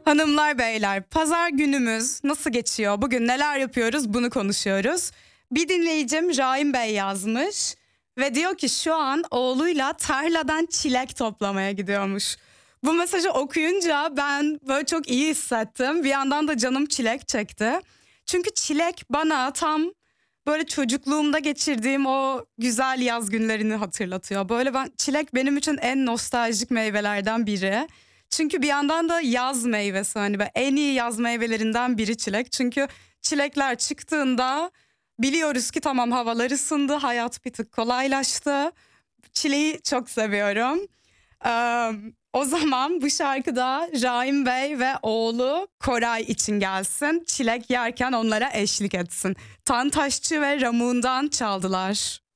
Hanımlar beyler, pazar günümüz nasıl geçiyor? Bugün neler yapıyoruz? Bunu konuşuyoruz. Bir dinleyicim Rahim Bey yazmış ve diyor ki şu an oğluyla tarladan çilek toplamaya gidiyormuş. Bu mesajı okuyunca ben böyle çok iyi hissettim. Bir yandan da canım çilek çekti. Çünkü çilek bana tam böyle çocukluğumda geçirdiğim o güzel yaz günlerini hatırlatıyor. Böyle çilek benim için en nostaljik meyvelerden biri. Çünkü bir yandan da yaz meyvesi, hani en iyi yaz meyvelerinden biri çilek. Çünkü çilekler çıktığında biliyoruz ki tamam, havalar ısındı, hayat bir tık kolaylaştı. Çileği çok seviyorum. Ee, O zaman bu şarkıda Rahim Bey ve oğlu Koray için gelsin. Çilek yerken onlara eşlik etsin. Tantaşçı ve Ramun'dan çaldılar.